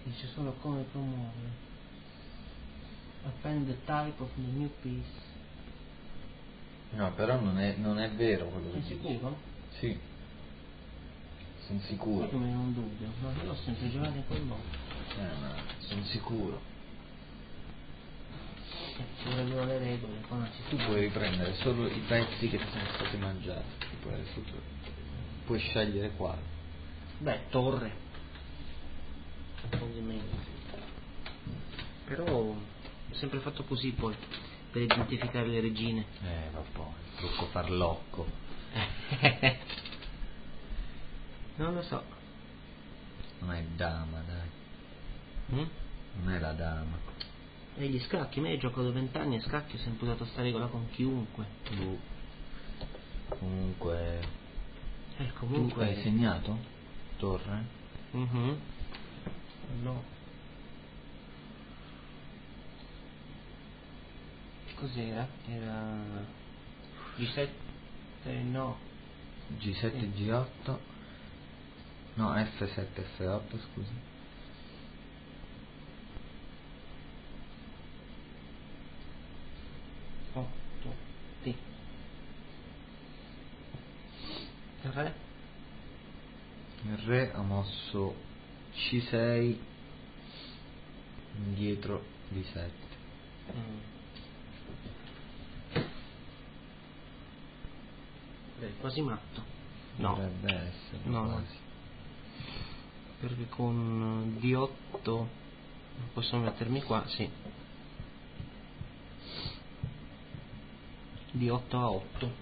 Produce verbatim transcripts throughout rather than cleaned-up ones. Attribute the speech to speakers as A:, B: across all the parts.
A: Dice solo come promuovere. Append the type of the new piece.
B: No, però non è, non è vero quello che
A: Sei
B: dici.
A: sicuro?
B: Sì. Sono sicuro.
A: Io me ne ho un dubbio, ma io ho sempre giocato in quel modo.
B: Eh, ma sono sicuro.
A: Ci vorrebbero le regole, qua non ci
B: Tu puoi riprendere solo i pezzi che ti sono stati mangiati. Poi adesso tu puoi scegliere quale.
A: Beh, torre. Un po' di meno. Però ho sempre fatto così poi, per identificare le regine.
B: Eh, vabbè, il trucco farlocco.
A: Non lo so.
B: Non è dama, dai.
A: Mm?
B: Non è la dama.
A: E gli scacchi, me gioco da vent'anni a scacchi, ho sempre usato sta regola con chiunque.
B: Boh. Comunque.
A: Eh, comunque.
B: Tu hai segnato? Torre?
A: Mhm. No. Cos'era? Era G sette, no.
B: G sette, G otto. No, F sette, F otto, scusi.
A: otto, T. Il re?
B: Il re ha mosso C sei indietro D sette.
A: Mm. Beh, quasi matto. No.
B: Dovrebbe essere
A: No, no.
B: quasi.
A: Perché con D otto posso mettermi qua, sì. D otto a otto.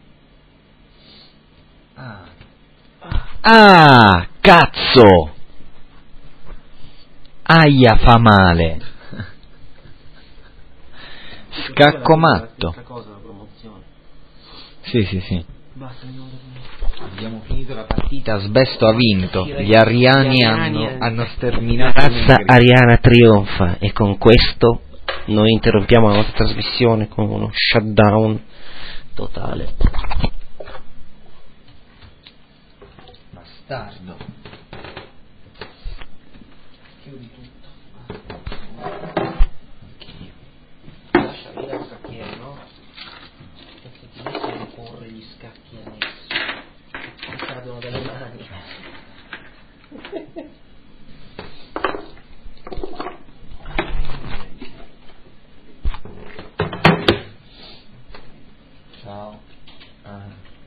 B: Ah.
C: Ah, cazzo! Aia, fa male. Scacco matto.
A: Questa cosa la promozione.
C: Sì, sì, sì.
A: Basta, andiamo a dormire.
C: Abbiamo finito la partita, Asbesto ha vinto. Gli ariani
A: Gli
C: hanno,
A: ariani
C: hanno sterminato
A: La
C: i
A: razza
C: negri.
A: ariana trionfa e con questo noi interrompiamo la nostra trasmissione con uno shutdown totale.
B: Bastardo.
A: Chiudi tutto.
B: Anch'io.
A: Lascia via il scacchiere, no? Perché ti metti a imporre gli scacchi adesso. Ti cadono dalle mani.
B: Ciao. Ah.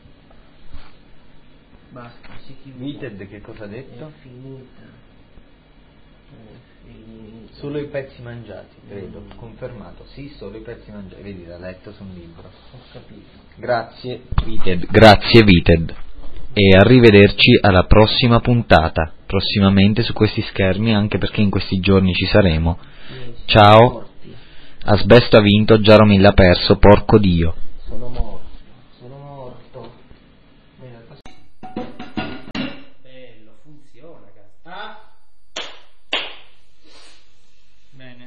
A: Basta, si chiude.
B: Wited che cosa ha detto?
A: È finita. È finita.
B: Solo i pezzi mangiati, credo.
A: Mm.
B: Confermato. Sì, solo i pezzi mangiati. Vedi, l'ha letto su un libro.
A: Ho capito.
B: Grazie.
C: Wited, grazie Wited. E arrivederci alla prossima puntata, prossimamente su questi schermi, anche perché in questi giorni ci saremo. Ciao. Asbesto ha vinto, Jaromil ha perso, porco Dio.
A: Sono morto, sono morto. Bello, funziona, cazzo. Ah! Bene.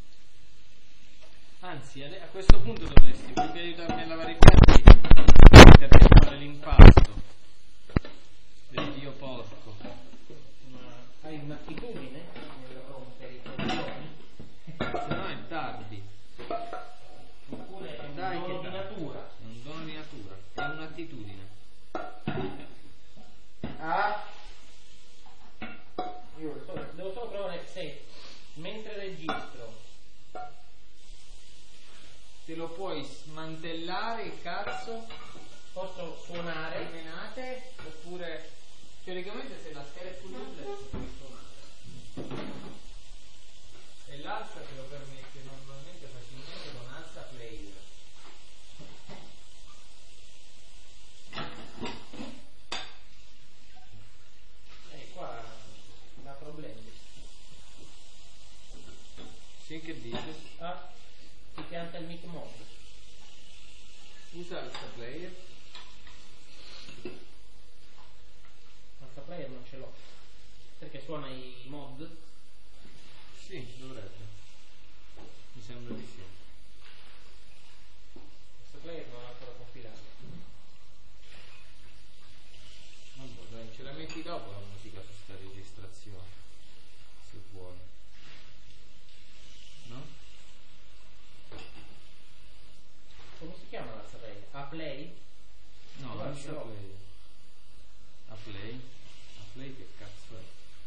A: Anzi, a questo punto dovresti più che aiutarmi a lavare i piatti, metterti a fare l'impasto. Vedi, io porco. Ma hai un'attitudine nella rompere i coglioni? Se no è tardi. Oppure è un
B: Dai,
A: dono
B: che
A: di
B: dai.
A: natura.
B: È un dono di natura. È un'attitudine.
A: Ah! Io so- devo solo provare se mentre registro
B: Te lo puoi smantellare il cazzo,
A: posso suonare.
B: menate, oppure teoricamente se la scheda è full duplex puoi suonare. E l'alza te lo permette normalmente facilmente con alza player.
A: Eh, qua da problemi.
B: Sì, che dice?
A: Ah, si pianta il mic mod.
B: Usa alza player.
A: Alza player non ce l'ho. Perché suona i mod?
B: Sì, dovrebbe. Mi sembra di sì.
A: Alza player non è ancora compilato.
B: Vabbè, dai, ce la metti dopo la musica su sta registrazione, se vuoi.
A: chiama la Play? A Play?
B: No,
A: Guarda,
B: non
A: ce
B: so
A: l'ho.
B: play. A play? A play che cazzo è?